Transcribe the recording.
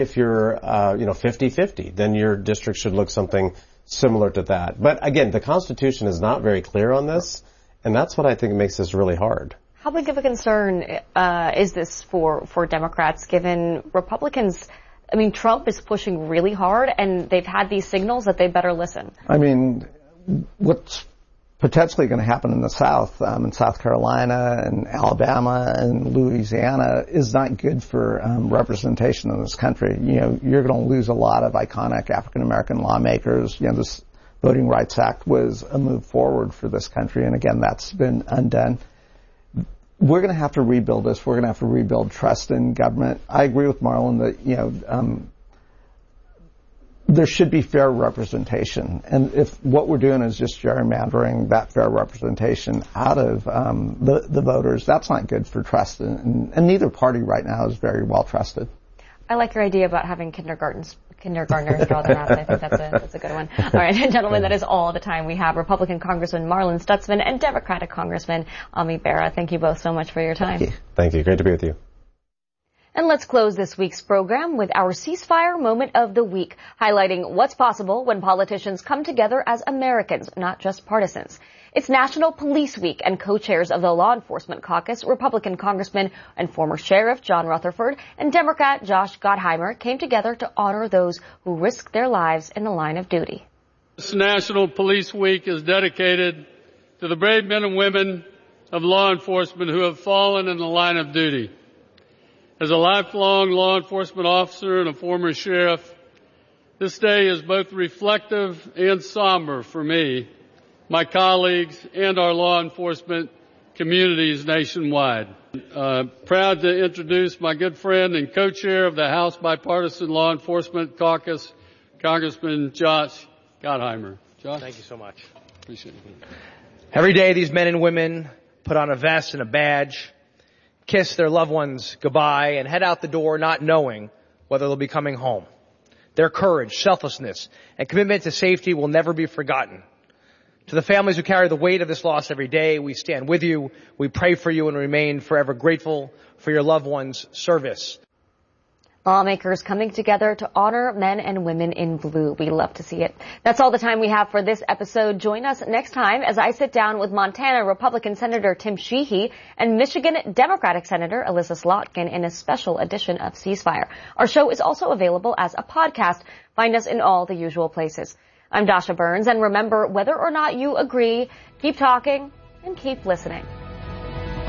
If you're, 50-50, then your district should look something similar to that. But again, the Constitution is not very clear on this, and that's what I think makes this really hard. How big of a concern is this for Democrats, given Republicans? I mean, Trump is pushing really hard, and they've had these signals that they better listen. I mean, what's potentially going to happen in the South, in South Carolina and Alabama and Louisiana, is not good for representation in this country. You're going to lose a lot of iconic African-American lawmakers. This Voting Rights Act was a move forward for this country, and again, that's been undone. We're going to have to rebuild this. We're going to have to rebuild trust in government. I agree with Marlon that, there should be fair representation. And if what we're doing is just gerrymandering that fair representation out of the voters, that's not good for trust. And neither party right now is very well trusted. I like your idea about having kindergartners draw their maps. I think that's a good one. All right, gentlemen, that is all the time we have. Republican Congressman Marlon Stutzman and Democratic Congressman Ami Bera. Thank you both so much for your time. Thank you. Great to be with you. And let's close this week's program with our ceasefire moment of the week, highlighting what's possible when politicians come together as Americans, not just partisans. It's National Police Week, and co-chairs of the Law Enforcement Caucus, Republican Congressman and former Sheriff John Rutherford and Democrat Josh Gottheimer came together to honor those who risk their lives in the line of duty. This National Police Week is dedicated to the brave men and women of law enforcement who have fallen in the line of duty. As a lifelong law enforcement officer and a former sheriff, this day is both reflective and somber for me, my colleagues, and our law enforcement communities nationwide. Proud to introduce my good friend and co-chair of the House Bipartisan Law Enforcement Caucus, Congressman Josh Gottheimer. Josh? Thank you so much. Appreciate it. Every day these men and women put on a vest and a badge, kiss their loved ones goodbye, and head out the door not knowing whether they'll be coming home. Their courage, selflessness, and commitment to safety will never be forgotten. To the families who carry the weight of this loss every day, we stand with you, we pray for you, and remain forever grateful for your loved ones' service. Lawmakers coming together to honor men and women in blue. We love to see it. That's all the time we have for this episode. Join us next time as I sit down with Montana Republican Senator Tim Sheehy and Michigan Democratic Senator Elissa Slotkin in a special edition of Ceasefire. Our show is also available as a podcast. Find us in all the usual places. I'm Dasha Burns, and remember, whether or not you agree, keep talking and keep listening.